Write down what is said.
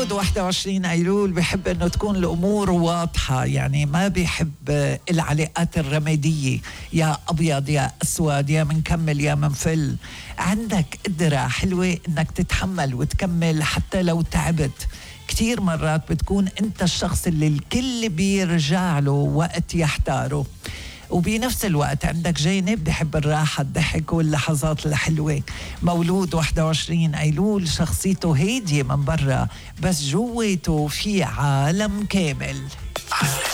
مولود 21 أيلول بيحب أنه تكون الأمور واضحة، يعني ما بيحب العلاقات الرمادية، يا أبيض يا أسود، يا منكمل يا منفل. عندك قدرة حلوة أنك تتحمل وتكمل حتى لو تعبت. كتير مرات بتكون أنت الشخص اللي الكل بيرجع له وقت يحتاره، وبنفس الوقت عندك جانب بحب الراحة، الضحك واللحظات الحلوة. مولود 21 أيلول شخصيته هادية من برا، بس جويته في عالم كامل.